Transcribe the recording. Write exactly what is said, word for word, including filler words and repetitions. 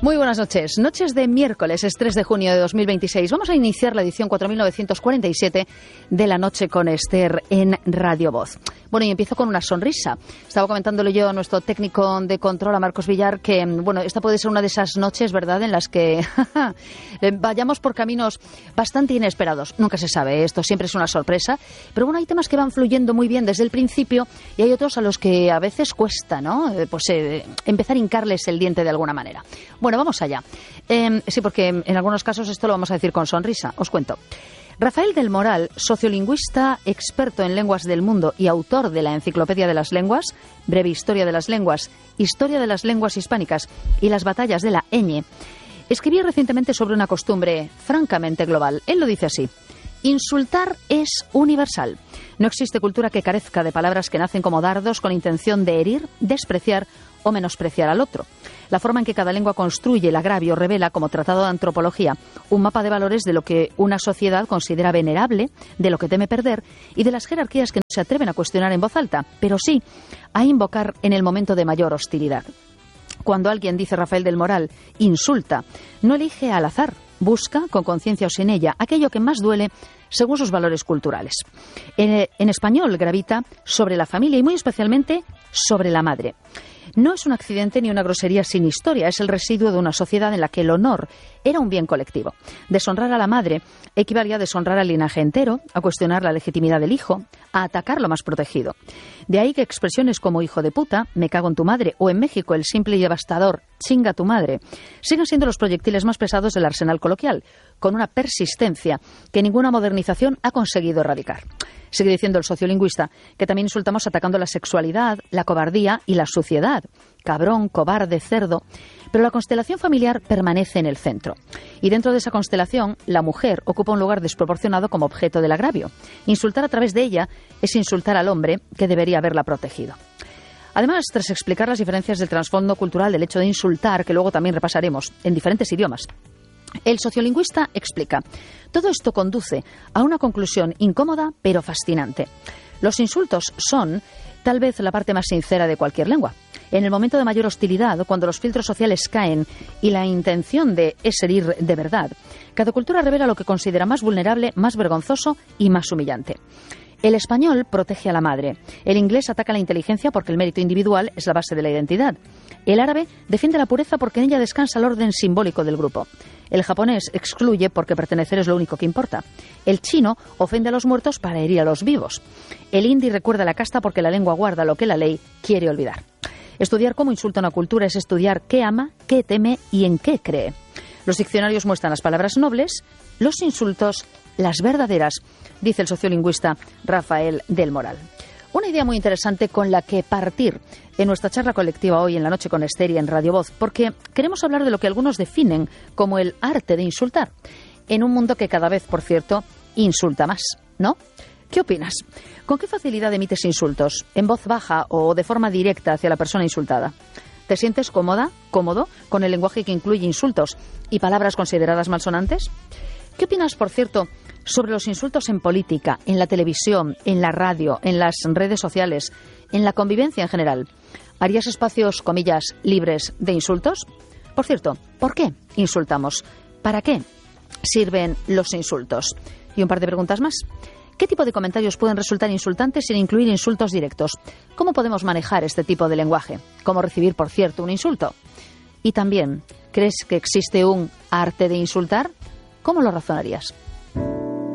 Muy buenas noches. Noches de miércoles, es tres de junio de dos mil veintiséis. Vamos a iniciar la edición cuatro mil novecientos cuarenta y siete de La Noche con Esther en Radio Voz. Bueno, y empiezo con una sonrisa. Estaba comentándole yo a nuestro técnico de control, a Marcos Villar, que, bueno, esta puede ser una de esas noches, ¿verdad?, en las que vayamos por caminos bastante inesperados. Nunca se sabe, esto siempre es una sorpresa. Pero bueno, hay temas que van fluyendo muy bien desde el principio y hay otros a los que a veces cuesta, ¿no?, pues eh, empezar a hincarles el diente de alguna manera. Bueno, vamos allá. Eh, sí, porque en algunos casos esto lo vamos a decir con sonrisa. Os cuento. Rafael del Moral, sociolingüista, experto en lenguas del mundo y autor de la Enciclopedia de las Lenguas, Breve Historia de las Lenguas, Historia de las Lenguas Hispánicas y las Batallas de la ñ, escribía recientemente sobre una costumbre francamente global. Él lo dice así: insultar es universal. No existe cultura que carezca de palabras que nacen como dardos con intención de herir, despreciar o menospreciar al otro. La forma en que cada lengua construye el agravio revela, como tratado de antropología, un mapa de valores de lo que una sociedad considera venerable, de lo que teme perder y de las jerarquías que no se atreven a cuestionar en voz alta, pero sí a invocar en el momento de mayor hostilidad. Cuando alguien, dice Rafael del Moral, insulta, no elige al azar, busca, con conciencia o sin ella, aquello que más duele según sus valores culturales. En, en español gravita sobre la familia y muy especialmente sobre la madre. No es un accidente ni una grosería sin historia, es el residuo de una sociedad en la que el honor era un bien colectivo. Deshonrar a la madre equivalía a deshonrar al linaje entero, a cuestionar la legitimidad del hijo, a atacar lo más protegido. De ahí que expresiones como hijo de puta, me cago en tu madre, o en México el simple y devastador chinga tu madre, sigan siendo los proyectiles más pesados del arsenal coloquial, con una persistencia que ninguna modernización ha conseguido erradicar. Sigue diciendo el sociolingüista que también insultamos atacando la sexualidad, la cobardía y la suciedad. Cabrón, cobarde, cerdo. Pero la constelación familiar permanece en el centro. Y dentro de esa constelación, la mujer ocupa un lugar desproporcionado como objeto del agravio. Insultar a través de ella es insultar al hombre que debería haberla protegido. Además, tras explicar las diferencias del trasfondo cultural del hecho de insultar, que luego también repasaremos en diferentes idiomas, el sociolingüista explica: todo esto conduce a una conclusión incómoda pero fascinante. Los insultos son tal vez la parte más sincera de cualquier lengua. En el momento de mayor hostilidad, cuando los filtros sociales caen y la intención de es herir de verdad, cada cultura revela lo que considera más vulnerable, más vergonzoso y más humillante. El español protege a la madre. El inglés ataca la inteligencia porque el mérito individual es la base de la identidad. El árabe defiende la pureza porque en ella descansa el orden simbólico del grupo. El japonés excluye porque pertenecer es lo único que importa. El chino ofende a los muertos para herir a los vivos. El hindi recuerda la casta porque la lengua guarda lo que la ley quiere olvidar. Estudiar cómo insulta una cultura es estudiar qué ama, qué teme y en qué cree. Los diccionarios muestran las palabras nobles, los insultos, las verdaderas, dice el sociolingüista Rafael del Moral. Una idea muy interesante con la que partir en nuestra charla colectiva hoy en La Noche con Esther y en Radio Voz, porque queremos hablar de lo que algunos definen como el arte de insultar, en un mundo que cada vez, por cierto, insulta más, ¿no? ¿Qué opinas? ¿Con qué facilidad emites insultos? ¿En voz baja o de forma directa hacia la persona insultada? ¿Te sientes cómoda, cómodo, con el lenguaje que incluye insultos y palabras consideradas malsonantes? ¿Qué opinas, por cierto, sobre los insultos en política, en la televisión, en la radio, en las redes sociales, en la convivencia en general? ¿Harías espacios, comillas, libres de insultos? Por cierto, ¿por qué insultamos? ¿Para qué sirven los insultos? Y un par de preguntas más. ¿Qué tipo de comentarios pueden resultar insultantes sin incluir insultos directos? ¿Cómo podemos manejar este tipo de lenguaje? ¿Cómo recibir, por cierto, un insulto? Y también, ¿crees que existe un arte de insultar? ¿Cómo lo razonarías?